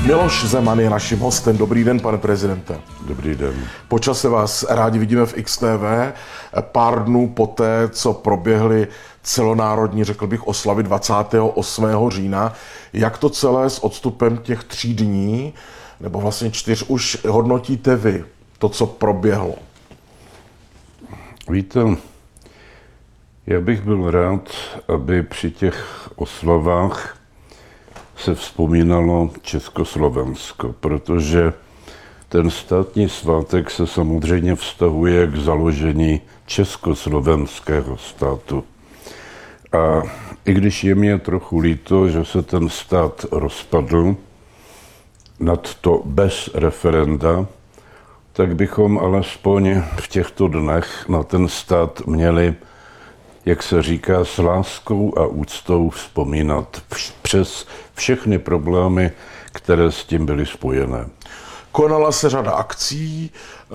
Miloš Zeman je naším hostem. Dobrý den, pane prezidente. Dobrý den. Po čase vás rádi vidíme v XTV. Pár dnů poté, co proběhly celonárodní, řekl bych, oslavy 28. října. Jak to celé s odstupem těch 3 dní, nebo vlastně 4 už hodnotíte vy, to, co proběhlo? Víte, já bych byl rád, aby při těch oslavách se vzpomínalo Československo, protože ten státní svátek se samozřejmě vztahuje k založení československého státu. A i když je mě trochu líto, že se ten stát rozpadl, nad to bez referenda, tak bychom alespoň v těchto dnech na ten stát měli, jak se říká, s láskou a úctou vzpomínat přes všechny problémy, které s tím byly spojené. Konala se řada akcí.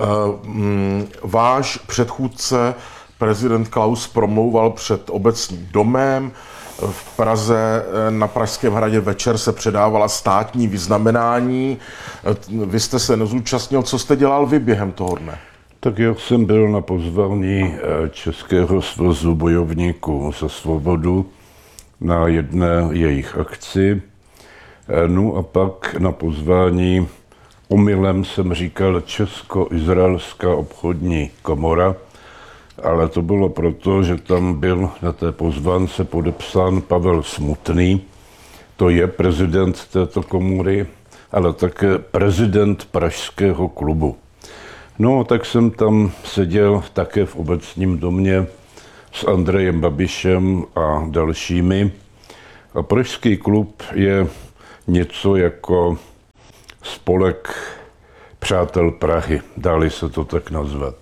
Váš předchůdce, prezident Klaus, promlouval před Obecním domem. V Praze na Pražském hradě večer se předávala státní vyznamenání. Vy jste se nezúčastnil. Co jste dělal vy během toho dne? Tak já jsem byl na pozvání Českého svazu bojovníků za svobodu na jedné jejich akci. No a pak na pozvání, omylem jsem říkal Česko-izraelská obchodní komora, ale to bylo proto, že tam byl na té pozvánce podepsán Pavel Smutný, to je prezident této komory, ale také prezident Pražského klubu. No, tak jsem tam seděl také v Obecním domě s Andrejem Babišem a dalšími. A Pražský klub je něco jako spolek přátel Prahy, dá-li se to tak nazvat.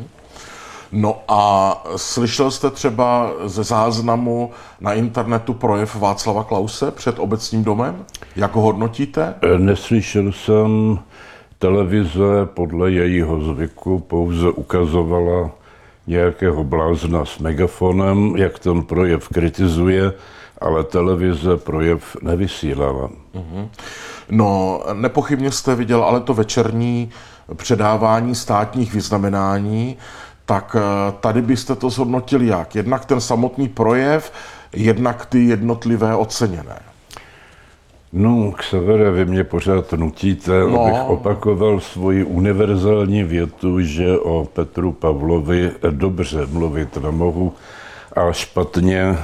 No a slyšel jste třeba ze záznamu na internetu projev Václava Klause před Obecním domem? Jak ho hodnotíte? Neslyšel jsem. Televize podle jejího zvyku pouze ukazovala nějakého blázna s megafonem, jak ten projev kritizuje, ale televize projev nevysílala. No, nepochybně jste viděl ale to večerní předávání státních vyznamenání, tak tady byste to zhodnotil jak? Jednak ten samotný projev, jednak ty jednotlivé oceněné. No, Xavere, vy mě pořád nutíte, abych opakoval svoji univerzální větu, že o Petru Pavlovi dobře mluvit nemohu a špatně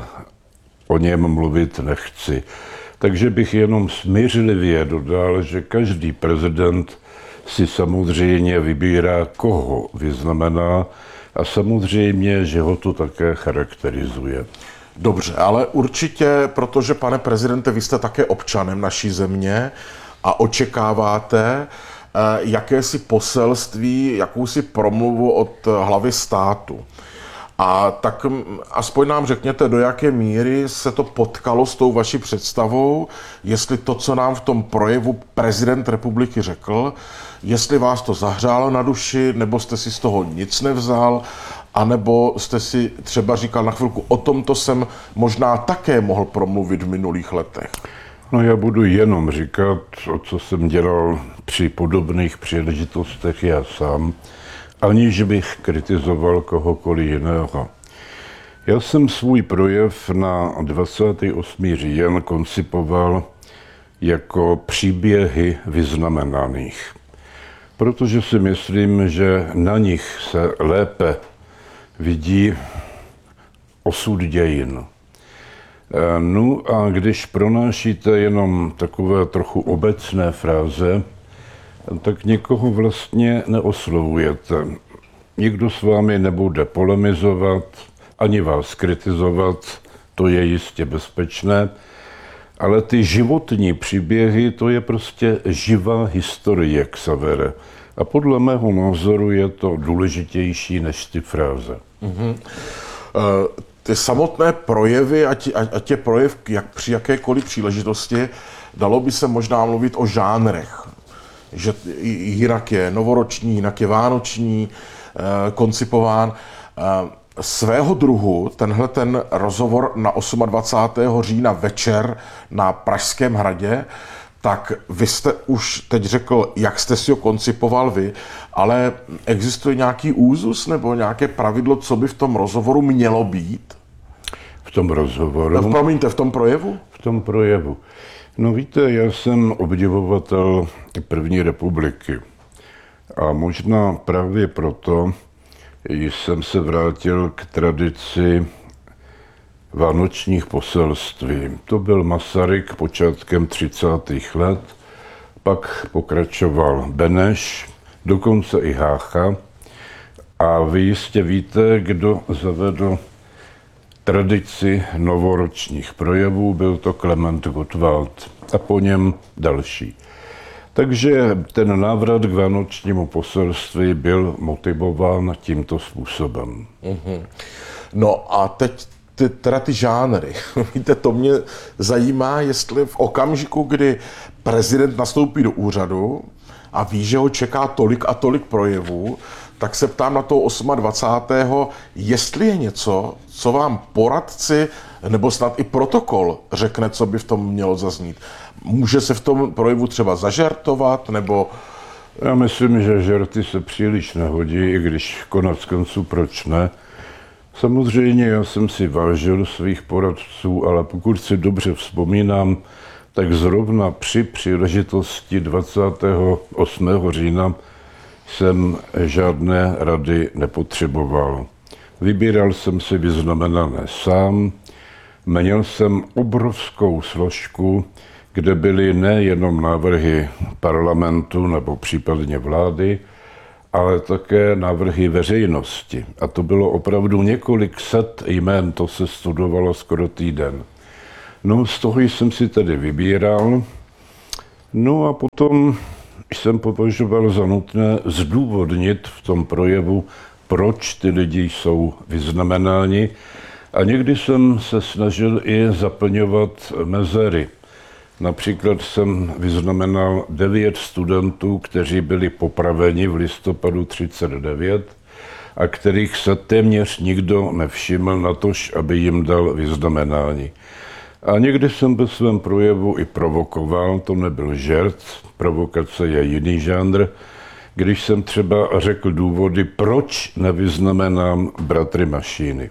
o něm mluvit nechci. Takže bych jenom smířlivě dodal, že každý prezident si samozřejmě vybírá, koho vyznamená, a samozřejmě, že ho to také charakterizuje. Dobře, ale určitě, protože, pane prezidente, vy jste také občanem naší země a očekáváte jakési poselství, jakousi promluvu od hlavy státu. A tak aspoň nám řekněte, do jaké míry se to potkalo s tou vaší představou, jestli to, co nám v tom projevu prezident republiky řekl, jestli vás to zahřálo na duši, nebo jste si z toho nic nevzal, anebo jste si třeba říkal na chvilku, o tomto jsem možná také mohl promluvit v minulých letech. No, já budu jenom říkat, o co jsem dělal při podobných příležitostech já sám, aniž bych kritizoval kohokoliv jiného. Já jsem svůj projev na 28. říjen koncipoval jako příběhy vyznamenaných, protože si myslím, že na nich se lépe vidí osud dějin. No a když pronášíte jenom takové trochu obecné fráze, tak nikoho vlastně neoslovujete. Nikdo s vámi nebude polemizovat, ani vás kritizovat, to je jistě bezpečné, ale ty životní příběhy, to je prostě živá historie, Xavere. A podle mého názoru je to důležitější než ty fráze. Ty samotné projevy, ať je projev při jakékoliv příležitosti, dalo by se možná mluvit o žánrech. Že jinak je novoroční, jinak je vánoční, koncipován. Svého druhu tenhle rozhovor na 28. října večer na Pražském hradě, tak vy jste už teď řekl, jak jste si ho koncipoval vy, ale existuje nějaký úzus nebo nějaké pravidlo, co by v tom rozhovoru mělo být? V tom rozhovoru? Promiňte, v tom projevu? V tom projevu. No víte, já jsem obdivovatel první republiky. A možná právě proto jsem se vrátil k tradici vánočních poselství. To byl Masaryk počátkem 30. let, pak pokračoval Beneš, dokonce i Hácha. A vy jistě víte, kdo zavedl tradici novoročních projevů, byl to Klement Gottwald a po něm další. Takže ten návrat k vánočnímu poselství byl motivován tímto způsobem. No a teď ty žánry. Víte, to mě zajímá, jestli v okamžiku, kdy prezident nastoupí do úřadu a ví, že ho čeká tolik a tolik projevů, tak se ptám na toho 28. jestli je něco, co vám poradci nebo snad i protokol řekne, co by v tom mělo zaznít. Může se v tom projevu třeba zažartovat, nebo... Já myslím, že žarty se příliš nehodí, i když konec konců proč ne. Samozřejmě já jsem si vážil svých poradců, ale pokud si dobře vzpomínám, tak zrovna při příležitosti 28. října jsem žádné rady nepotřeboval. Vybíral jsem si vyznamenané sám, měl jsem obrovskou složku, kde byly nejenom návrhy parlamentu nebo případně vlády, ale také návrhy veřejnosti. A to bylo opravdu několik set jmén, to se studovalo skoro týden. No, z toho jsem si tedy vybíral. No a potom jsem považoval za nutné zdůvodnit v tom projevu, proč ty lidi jsou vyznamenáni. A někdy jsem se snažil i zaplňovat mezery. Například jsem vyznamenal 9 studentů, kteří byli popraveni v listopadu 1939 a kterých se téměř nikdo nevšiml, natož aby jim dal vyznamenání. A někdy jsem ve svém projevu i provokoval, to nebyl žert, provokace je jiný žánr, když jsem třeba řekl důvody, proč nevyznamenám bratry Mašíny.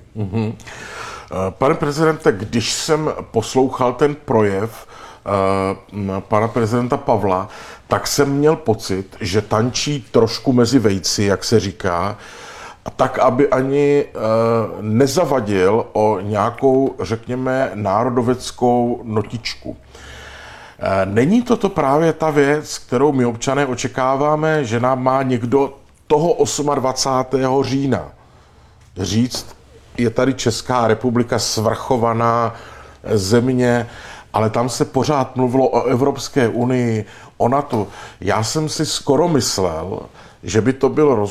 Pane prezidente, když jsem poslouchal ten projev pana prezidenta Pavla, tak jsem měl pocit, že tančí trošku mezi vejci, jak se říká, tak, aby ani nezavadil o nějakou, řekněme, národoveckou notičku. Není toto právě ta věc, kterou my občané očekáváme, že nám má někdo toho 28. října říct, je tady Česká republika svrchovaná země, ale tam se pořád mluvilo o Evropské unii, o NATO. Já jsem si skoro myslel, že by to byl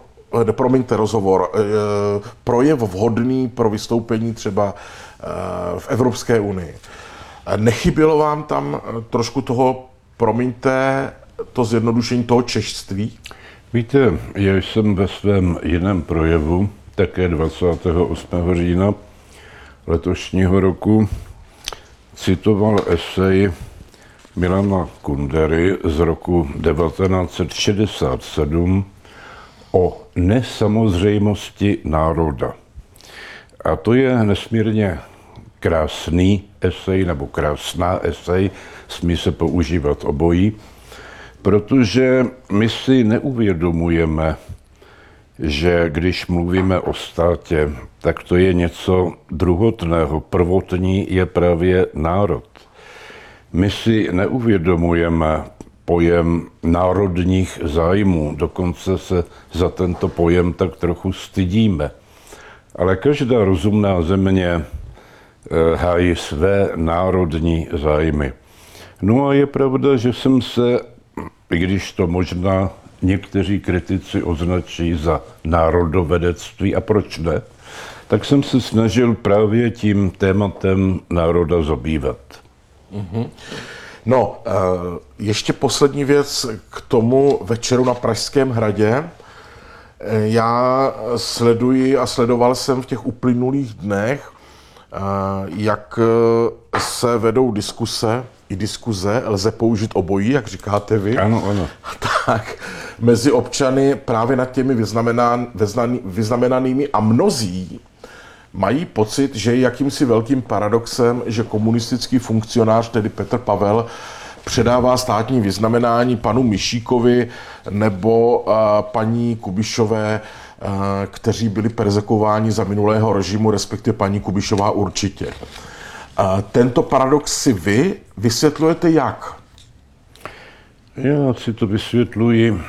projev vhodný pro vystoupení třeba v Evropské unii. Nechybělo vám tam trošku toho, promiňte, to zjednodušení toho češství? Víte, já jsem ve svém jiném projevu, také 28. října letošního roku, citoval esej Milana Kundery z roku 1967 o nesamozřejmosti národa. A to je nesmírně krásný esej, nebo krásná esej, smí se používat obojí, protože my si neuvědomujeme, že když mluvíme o státě, tak to je něco druhotného. Prvotní je právě národ. My si neuvědomujeme pojem národních zájmů, dokonce se za tento pojem tak trochu stydíme. Ale každá rozumná země hájí své národní zájmy. No a je pravda, že jsem se, i když to možná někteří kritici označí za národovedectví, a proč ne, tak jsem se snažil právě tím tématem národa zabývat. No, ještě poslední věc k tomu večeru na Pražském hradě. Já sleduji a sledoval jsem v těch uplynulých dnech, jak se vedou diskuse i diskuze lze použít obojí, jak říkáte vy. Ano, ano. Tak mezi občany právě nad těmi vyznamenanými a mnozí mají pocit, že je jakýmsi velkým paradoxem, že komunistický funkcionář, tedy Petr Pavel, předává státní vyznamenání panu Mišíkovi nebo paní Kubišové, kteří byli persekováni za minulého režimu, respektive paní Kubišová určitě. Tento paradox si vy vysvětlujete jak? Já si to vysvětluji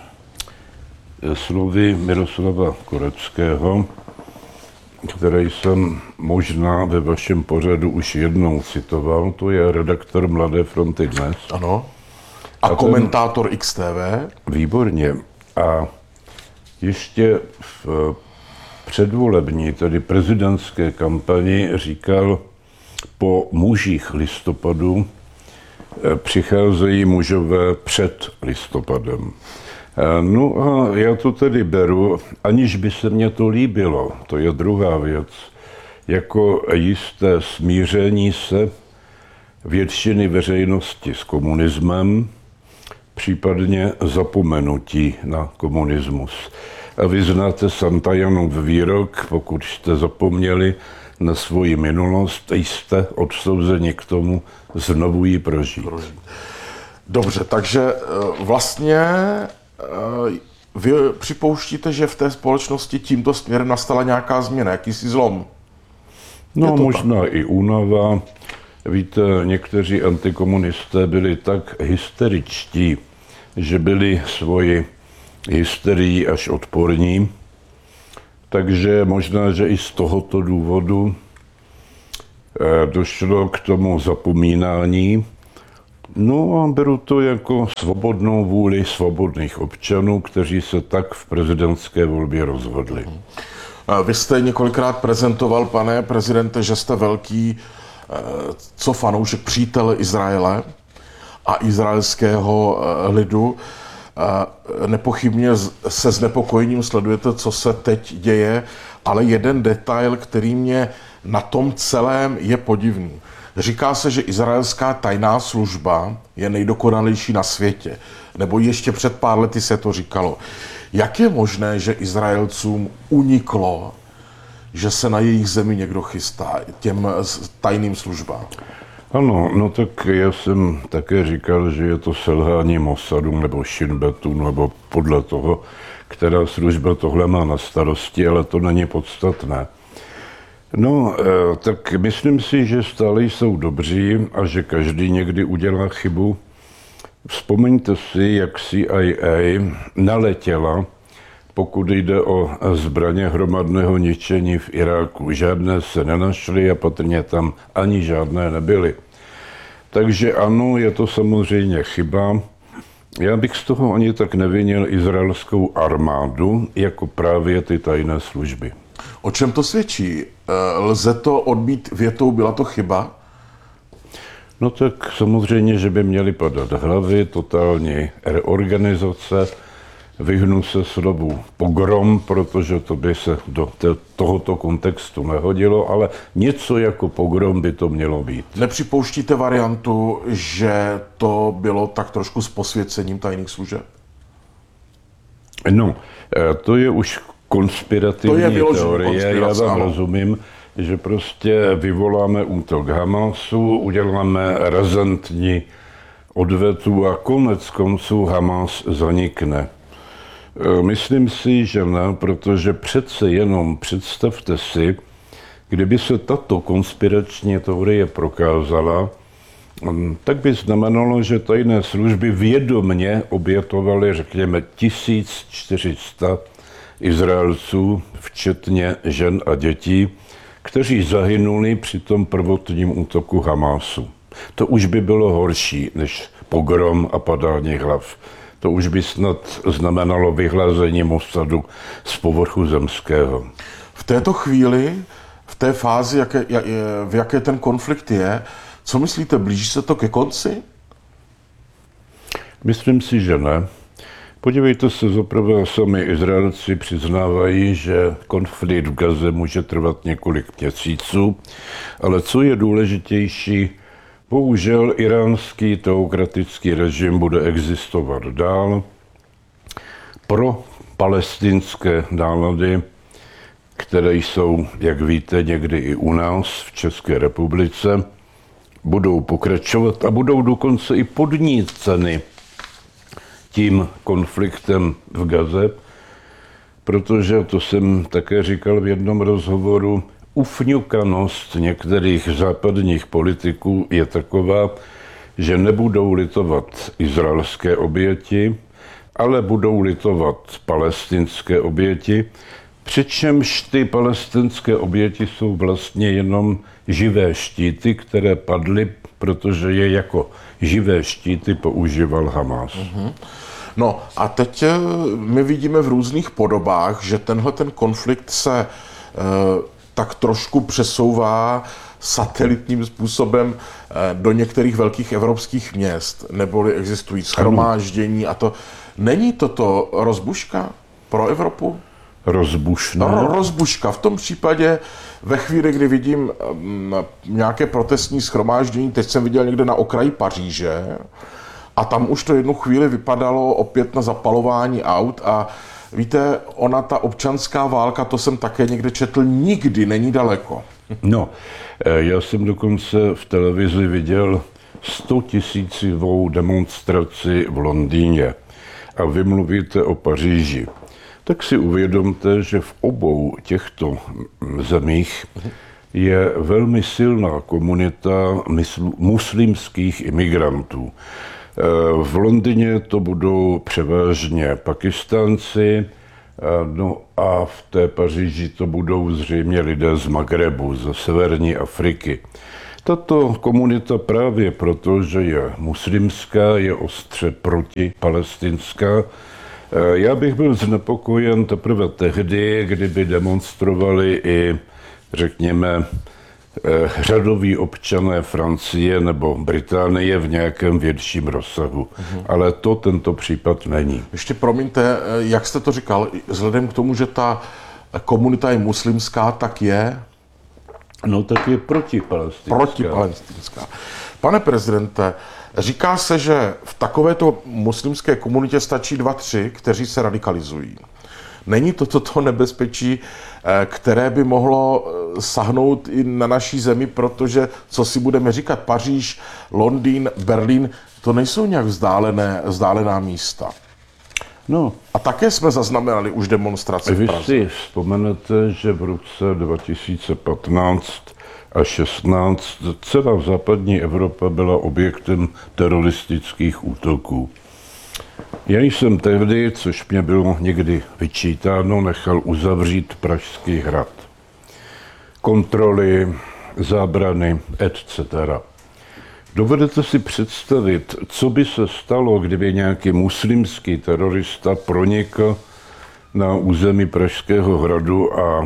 slovy Miroslava Koreckého, které jsem možná ve vašem pořadu už jednou citoval. To je redaktor Mladé fronty Dnes. Ano. A komentátor XTV. Výborně. A ještě v předvolební, tedy prezidentské kampani říkal, po mužích listopadu přicházejí mužové před listopadem. No a já to tedy beru, aniž by se mně to líbilo, to je druhá věc, jako jisté smíření se většiny veřejnosti s komunismem, případně zapomenutí na komunismus. A vy znáte Santajanův výrok, pokud jste zapomněli na svoji minulost, jste odsouzeni k tomu znovu ji prožít. Dobře, takže vlastně vy připouštíte, že v té společnosti tímto směrem nastala nějaká změna, jakýsi zlom? No možná tak. I únava. Víte, někteří antikomunisté byli tak hysteričtí, že byli svoji hysterii až odporní. Takže možná, že i z tohoto důvodu došlo k tomu zapomínání. No a beru to jako svobodnou vůli svobodných občanů, kteří se tak v prezidentské volbě rozhodli. Vy jste několikrát prezentoval, pane prezidente, že jste velký fanoušek, přítel Izraele a izraelského lidu. Nepochybně se znepokojením sledujete, co se teď děje, ale jeden detail, který mě na tom celém je podivný. Říká se, že izraelská tajná služba je nejdokonalejší na světě. Nebo ještě před pár lety se to říkalo. Jak je možné, že Izraelcům uniklo, že se na jejich zemi někdo chystá, těm tajným službám? Ano, no tak já jsem také říkal, že je to selhání Mossadu nebo Shin Betu, nebo podle toho, která služba tohle má na starosti, ale to není podstatné. No, tak myslím si, že stále jsou dobří a že každý někdy udělá chybu. Vzpomeňte si, jak CIA naletěla, pokud jde o zbraně hromadného ničení v Iráku. Žádné se nenašly a patrně tam ani žádné nebyly. Takže ano, je to samozřejmě chyba. Já bych z toho ani tak nevinil izraelskou armádu, jako právě ty tajné služby. O čem to svědčí? Lze to odbít větou, byla to chyba? No tak samozřejmě, že by měly padat hlavy, totální reorganizace, vyhnu se slovu pogrom, protože to by se do tohoto kontextu nehodilo, ale něco jako pogrom by to mělo být. Nepřipouštíte variantu, že to bylo tak trošku s posvěcením tajných služeb? No, to je už konspirativní teorie, já vám rozumím, že prostě vyvoláme útok Hamasu, uděláme razantní odvetu a konec konců Hamas zanikne. Myslím si, že ne, protože přece jenom představte si, kdyby se tato konspirační teorie prokázala, tak by znamenalo, že tajné služby vědomě obětovaly, řekněme, 1400 Izraelců, včetně žen a dětí, kteří zahynuli při tom prvotním útoku Hamasu. To už by bylo horší než pogrom a padání hlav. To už by snad znamenalo vyhlazení Mossadu z povrchu zemského. V této chvíli, v té fázi, v jaké ten konflikt je, co myslíte, blíží se to ke konci? Myslím si, že ne. Podívejte se, zaprvé sami Izraelci přiznávají, že konflikt v Gaze může trvat několik měsíců, ale co je důležitější, Bohužel iránský teokratický režim bude existovat dál. Pro palestinské nálady, které jsou, jak víte, někdy i u nás v České republice, budou pokračovat a budou dokonce i podníceny tím konfliktem v Gaze, protože, to jsem také říkal v jednom rozhovoru, ufňukanost některých západních politiků je taková, že nebudou litovat izraelské oběti, ale budou litovat palestinské oběti, přičemž ty palestinské oběti jsou vlastně jenom živé štíty, které padly, protože je jako živé štíty používal Hamas. No a teď my vidíme v různých podobách, že tenhle ten konflikt se tak trošku přesouvá satelitním způsobem do některých velkých evropských měst, neboli existují shromáždění a to. Není toto rozbuška pro Evropu? Rozbušné? No, rozbuška. V tom případě ve chvíli, kdy vidím nějaké protestní shromáždění, teď jsem viděl někde na okraji Paříže a tam už to jednu chvíli vypadalo opět na zapalování aut a víte, ona ta občanská válka, to jsem také někde četl, nikdy není daleko. No, já jsem dokonce v televizi viděl 100 000 demonstraci v Londýně a vy mluvíte o Paříži. Tak si uvědomte, že v obou těchto zemích je velmi silná komunita muslimských imigrantů. V Londýně to budou převážně Pakistánci, no a v té Paříži to budou zřejmě lidé z Magrebu, ze severní Afriky. Tato komunita právě proto, že je muslimská, je ostře protipalestinská. Já bych byl znepokojen teprve tehdy, kdyby demonstrovali i, řekněme, řadoví občané Francie nebo Británie v nějakém větším rozsahu. Ale to tento případ není. Ještě promiňte, jak jste to říkal, vzhledem k tomu, že ta komunita je muslimská, tak je? No tak je protipalestinská. Protipalestinská. Pane prezidente, říká se, že v takovéto muslimské komunitě stačí 2-3, kteří se radikalizují. Není to toto nebezpečí, které by mohlo sahnout i na naší zemi, protože, co si budeme říkat, Paříž, Londýn, Berlín, to nejsou nějak vzdálená místa. No, a také jsme zaznamenali už demonstrace v Praze. Vy si vzpomenete, že v roce 2015 a 16 celá západní Evropa byla objektem teroristických útoků. Já jsem tehdy, což mě bylo někdy vyčítáno, nechal uzavřít Pražský hrad. Kontroly, zábrany, etc. Dovedete si představit, co by se stalo, kdyby nějaký muslimský terorista pronikl na území Pražského hradu a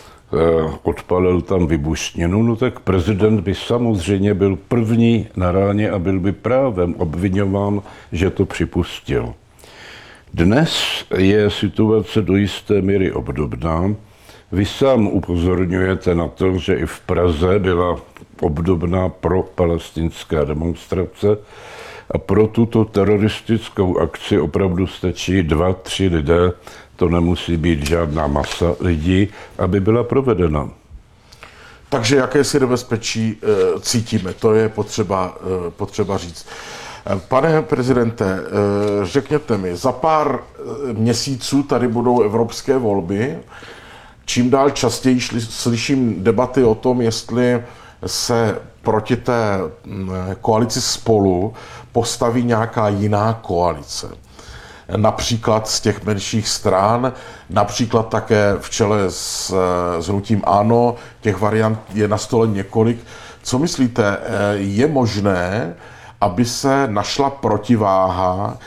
odpalil tam vybušninu, no tak prezident by samozřejmě byl první na ráně a byl by právem obviňován, že to připustil. Dnes je situace do jisté míry obdobná. Vy sám upozorňujete na to, že i v Praze byla obdobná pro-palestinská demonstrace a pro tuto teroristickou akci opravdu stačí 2-3 lidé, to nemusí být žádná masa lidí, aby byla provedena. Takže jakési nebezpečí cítíme, to je potřeba říct. Pane prezidente, řekněte mi, za pár měsíců tady budou evropské volby. Čím dál častěji slyším debaty o tom, jestli se proti té koalici Spolu postaví nějaká jiná koalice. Například z těch menších stran, například také v čele s hnutím ANO, těch variant je na stole několik. Co myslíte, je možné, aby se našla protiváha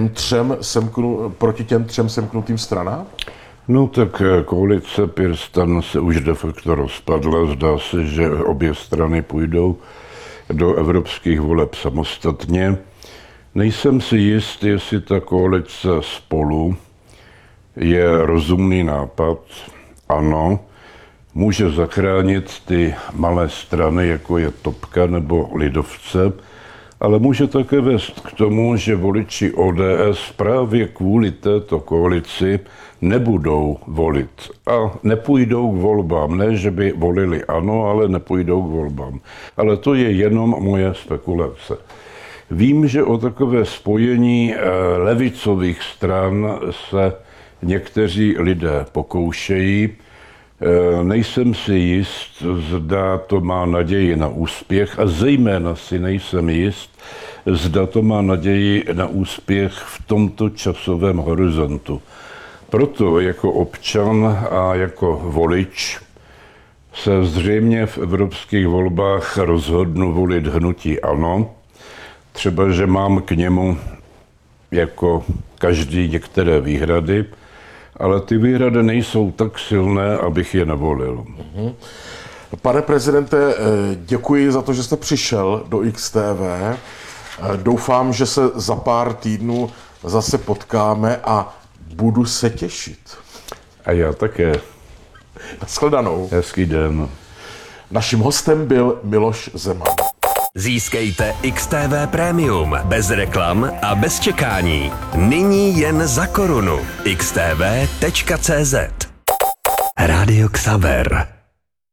proti těm třem semknutým stranám? No tak koalice PirSTAN se už de facto rozpadla. Zdá se, že obě strany půjdou do evropských voleb samostatně. Nejsem si jist, jestli ta koalice Spolu je rozumný nápad. Ano, může zachránit ty malé strany, jako je Topka nebo Lidovce, ale může také vést k tomu, že voliči ODS právě kvůli této koalici nebudou volit a nepůjdou k volbám. Ne, že by volili ANO, ale nepůjdou k volbám. Ale to je jenom moje spekulace. Vím, že o takové spojení levicových stran se někteří lidé pokoušejí. Nejsem si jist, zda to má naději na úspěch a zejména si nejsem jist, zda to má naději na úspěch v tomto časovém horizontu. Proto jako občan a jako volič se zřejmě v evropských volbách rozhodnu volit hnutí ANO. Třeba, že mám k němu jako každý některé výhrady, ale ty výhrady nejsou tak silné, abych je nevolil. Pane prezidente, děkuji za to, že jste přišel do XTV. Doufám, že se za pár týdnů zase potkáme a budu se těšit. A já také. Nashledanou. Hezký den. Naším hostem byl Miloš Zeman. Získejte XTV Premium bez reklam a bez čekání. Nyní jen za korunu. xtv.cz. Rádio Xaver.